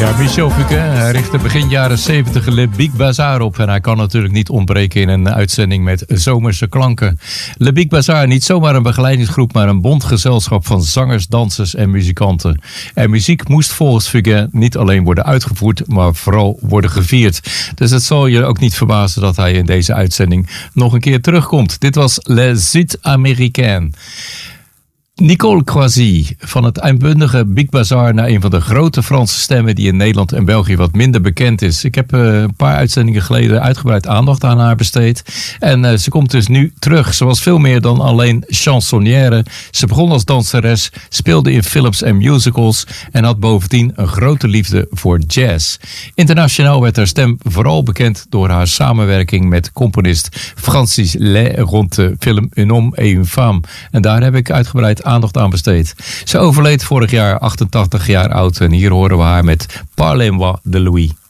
Michel Fugain richtte begin jaren 70 Le Big Bazar op. En hij kan natuurlijk niet ontbreken in een uitzending met zomerse klanken. Le Big Bazar, niet zomaar een begeleidingsgroep, maar een bondgezelschap van zangers, dansers en muzikanten. En muziek moest volgens Fugain niet alleen worden uitgevoerd, maar vooral worden gevierd. Dus het zal je ook niet verbazen dat hij in deze uitzending nog een keer terugkomt. Dit was Les Sud-Américains. Nicole Croisy, van het uitbundige Big Bazar naar een van de grote Franse stemmen die in Nederland en België wat minder bekend is. Ik heb een paar uitzendingen geleden uitgebreid aandacht aan haar besteed. En ze komt dus nu terug. Ze was veel meer dan alleen chansonnière. Ze begon als danseres, speelde in films en musicals en had bovendien een grote liefde voor jazz. Internationaal werd haar stem vooral bekend door haar samenwerking met componist Francis Lai rond de film Un homme et une femme. En daar heb ik uitgebreid aandacht aan besteed. Ze overleed vorig jaar, 88 jaar oud, en hier horen we haar met Parlez-moi de Louis.